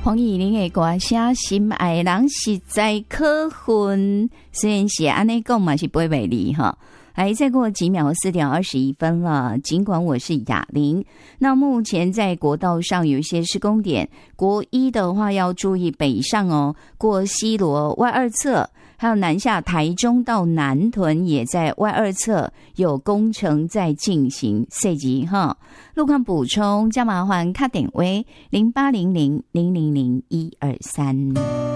黄以玲的歌声，心爱的人实在可恨。虽然是安尼讲嘛，是不会美丽哈。来，再过几秒，4点21分了。尽管我是雅玲，那目前在国道上有一些施工点，国一的话要注意北上哦，过西螺外二侧，还有南下台中到南屯也在外二侧有工程在进行，设计哈。路况补充，加麻烦卡点位0800000123。